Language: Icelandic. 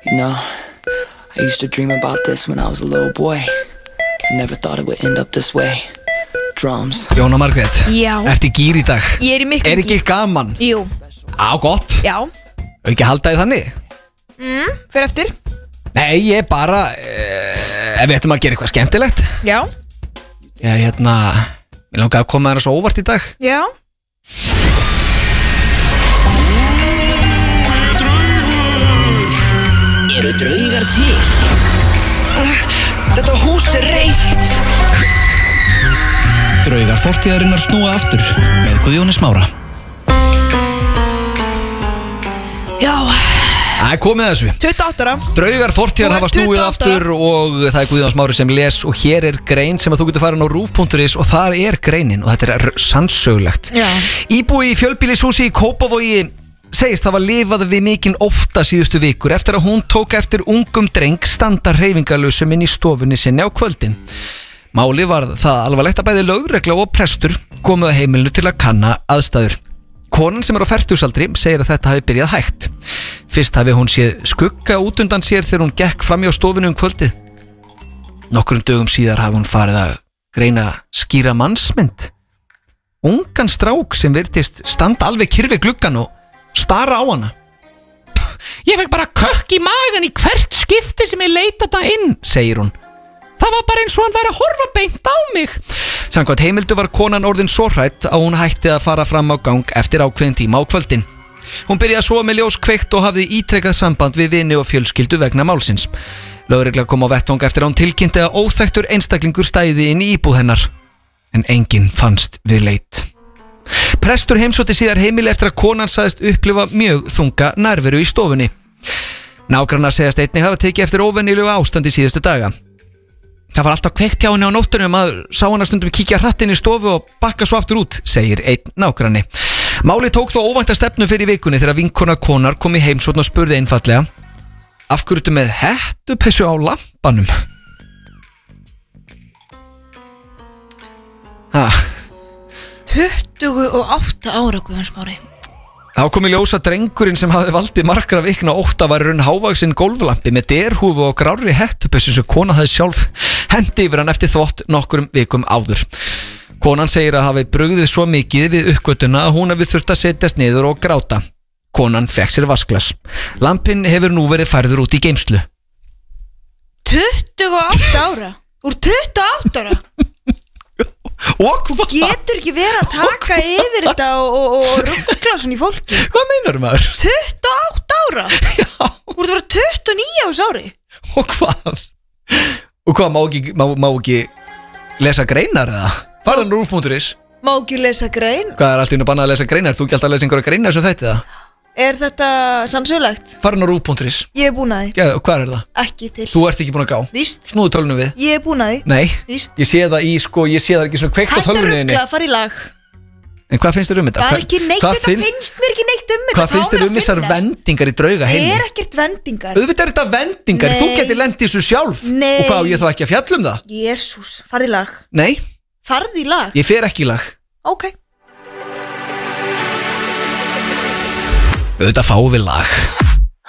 You know, I used to dream about this when I was a little boy. I never thought it would end up this way. Drums. Jóna Margrét, ertu í gír í dag? Ég í miklum gír. Ekki gaman? Jú. Á, gott. Já. Ekki halda þið þannig? Fyrir eftir? Nei, ég bara ef við ættum að gera eitthvað skemmtilegt. Já. Ég mér langaði að koma þér svo óvart í dag. Já. Eru draugar til? Þetta hús reitt. Draugar fortíðarinnar snúa aftur með Guðjóni Smára. Já. Komið þessu 28 ára. Draugar fortíðar hafa snúið aftur og það er Guðjón Smári sem les og hér er grein sem að þú getur farin á rúf.is og þar er greinin og þetta er sannsögulegt. Íbúi í fjölbýlishúsi í Kópavogi segist hafa lifað við mikinn ótta síðustu vikur eftir að hún tók eftir ungum dreng standa hreyfingarlausum inn í stofunni sinni á kvöldin. Máli var það alvarlegt að bæði lögregla og prestur komuð að heimilinu til að kanna aðstæður. Konan sem er á fertugsaldri segir að þetta hafi byrjað hægt. Fyrst hafi hún séð skugga út undan sér þegar hún gekk fram hjá stofunni kvöldið. Nokkrum dögum síðar hafi hún farið að greina skýra mannsmynd. Ungan strák sem virtist standa alveg kyrr við gluggann og stara á hana. Ég fekk bara kökk í magan í hvert skipti sem ég leita það inn, segir hún. Það var bara eins og hann væri að horfa beint á mig. Samkvæmt heimildu var konan orðin svo hrædd að hún hætti að fara fram á gang eftir ákveðin tíma á kvöldin. Hún byrjaði að sofa með ljós kveikt og hafði ítrekað samband við vini og fjölskyldu vegna málsins. Lögregla kom á vettvang eftir að hún tilkynnti að óþekktur einstaklingur stæði inn í íbúð hennar. En enginn fannst við leit. Prestur heimsótti síðar heimili eftir að konan sagðist upplifa mjög þunga nærveru í stofunni. Nágrannar segjast einnig hafa tekið eftir óvenjulegu ástandi síðustu daga. Það var alltaf kveikt hjá henni á nóttunum að sá hana stundum kíkja hratt inn í stofu og bakka svo aftur út, segir einn nágranni. Máli tók þó óvænta stefnu fyrir vikunni þegar vinkona konar kom í heimsókn og spurði einfaldlega: Af hverju ertu með hettupessu á lampanum? 28 ára Guðjón Smári. Þá kom í ljós að drengurinn sem hafði valdið margra vikna ótta var raun hávaxinn gólflampi með derhúfu og grárri hettupessu sem kona hafði sjálf hendi yfir hann eftir þvott nokkrum vikum áður. Konan segir að hafi brugðið svo mikið við uppgötuna að hún hafi þurft að setjast niður og gráta. Konan fekk sér vasklas. Lampinn hefur nú verið færður út í geymslu. 28 ára? Úr 28 ára? Og hvað? Getur ekki verið að taka yfir þetta og ruggla svona í fólki? Hvað meinar maður? 28 ára? Já. Þú ert að vera 29 árs ári? Og hvað? Og hvað, má ekki lesa greinar eða? Farðan rúf.is. Má ekki lesa grein? Hvað er allt í einu bannað að lesa greinar? Þú ekki alltaf að lesa einhverja greinar sem þetta? Er þetta sannsögulegt? Farðan rúf.is. Ég er búin að því. Já, og hvað er það? Ekki til. Þú ert ekki búin að gá? Víst. Snúðu tölunum við. Ég er búin að því. Nei. Víst. Ég sé það ég sé það ekki svona kveikt á tölvunni þinni. Þetta er ruggla, fara í lag. En hvað finnst þér um þetta? Það er ekki neitt, þetta finnst mér ekki neitt um þetta. Hvað finnst þér um þessar vendingar í drauga heimi? Það er ekkert vendingar. Auðvitað er þetta vendingar, Nei. þú getur lent í þessu sjálf. Nei. Og hvað á ég þá ekki að fjalla um það? Jesús, farði í lag. Nei, Farði í lag? ég fer ekki í lag. Ok. Auðvitað fáum við lag.